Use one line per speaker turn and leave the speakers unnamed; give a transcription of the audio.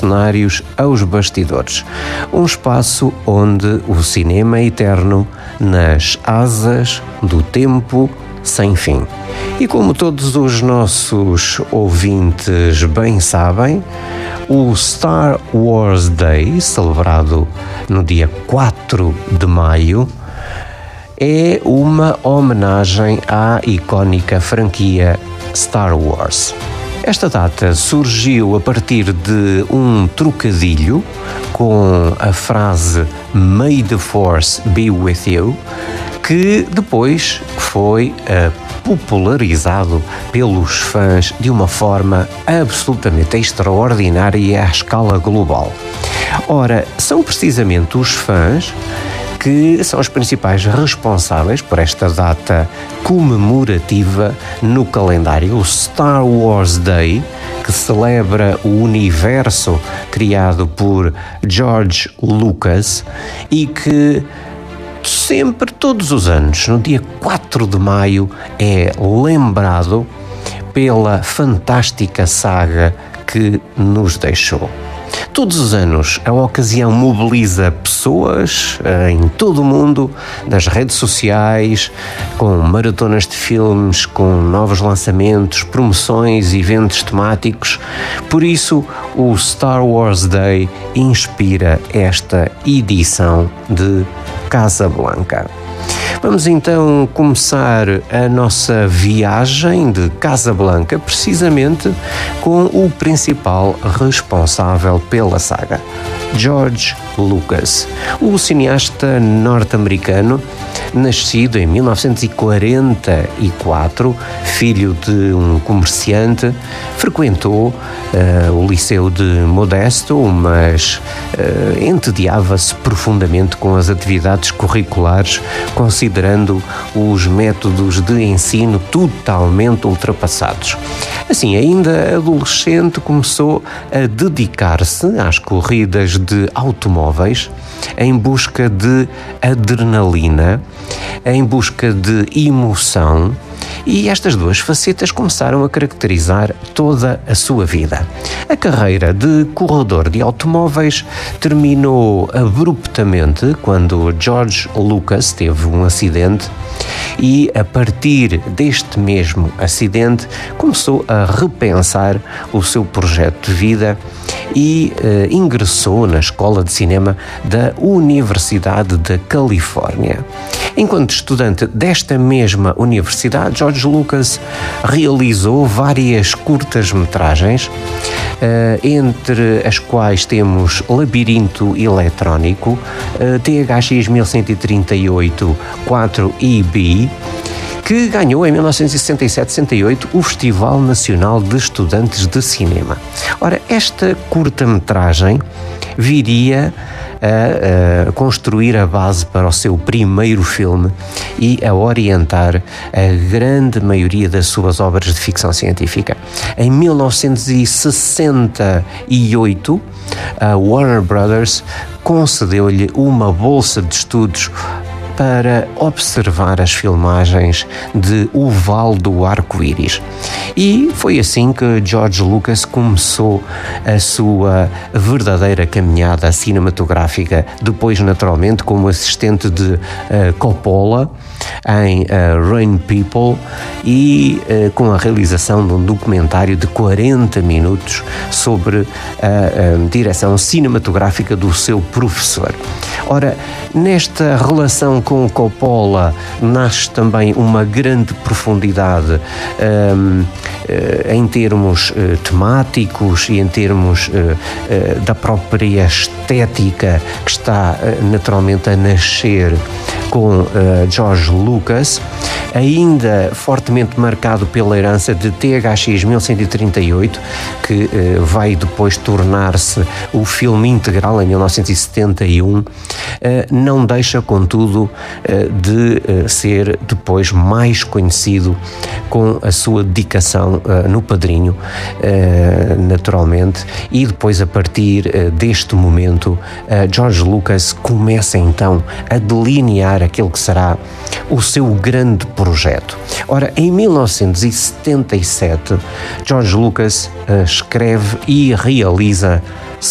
cenários aos bastidores. Um espaço onde o cinema é eterno nas asas do tempo sem fim. E como todos os nossos ouvintes bem sabem, o Star Wars Day, celebrado no dia 4 de maio, é uma homenagem à icónica franquia Star Wars. Esta data surgiu a partir de um trocadilho com a frase May the Force be with you, que depois foi popularizado pelos fãs de uma forma absolutamente extraordinária à escala global. Ora, são precisamente os fãs que são os principais responsáveis por esta data comemorativa no calendário, o Star Wars Day, que celebra o universo criado por George Lucas e que sempre, todos os anos, no dia 4 de maio, é lembrado pela fantástica saga que nos deixou. Todos os anos a ocasião mobiliza pessoas em todo o mundo, nas redes sociais, com maratonas de filmes, com novos lançamentos, promoções, eventos temáticos. Por isso, o Star Wars Day inspira esta edição de Casablanca. Vamos então começar a nossa viagem de Casablanca precisamente com o principal responsável pela saga, George Lucas, o cineasta norte-americano, nascido em 1944, filho de um comerciante, frequentou o Liceu de Modesto, mas entediava-se profundamente com as atividades curriculares, considerando os métodos de ensino totalmente ultrapassados. Assim, ainda adolescente, começou a dedicar-se às corridas de automóveis em busca de adrenalina, em busca de emoção, e estas duas facetas começaram a caracterizar toda a sua vida. A carreira de corredor de automóveis terminou abruptamente quando George Lucas teve um acidente e, a partir deste mesmo acidente, começou a repensar o seu projeto de vida e ingressou na Escola de Cinema da Universidade da Califórnia. Enquanto estudante desta mesma universidade, George Lucas realizou várias curtas-metragens, entre as quais temos Labirinto Eletrónico, THX 1138 4EB, que ganhou em 1967-68 o Festival Nacional de Estudantes de Cinema. Ora, esta curta-metragem viria a construir a base para o seu primeiro filme e a orientar a grande maioria das suas obras de ficção científica. Em 1968, a Warner Brothers concedeu-lhe uma bolsa de estudos para observar as filmagens de O Vale do Arco-Íris. E foi assim que George Lucas começou a sua verdadeira caminhada cinematográfica, depois naturalmente como assistente de Coppola em Rain People e com a realização de um documentário de 40 minutos sobre a direção cinematográfica do seu professor. Ora, nesta relação com Coppola nasce também uma grande profundidade em termos temáticos e em termos da própria estética que está naturalmente a nascer com George Lucas, ainda fortemente marcado pela herança de THX 1138, que vai depois tornar-se o filme integral em 1971, não deixa, contudo, de ser depois mais conhecido com a sua dedicação no Padrinho, naturalmente, e depois, a partir deste momento, George Lucas começa então a delinear aquele que será o seu grande projeto. Ora, em 1977, George Lucas escreve e realiza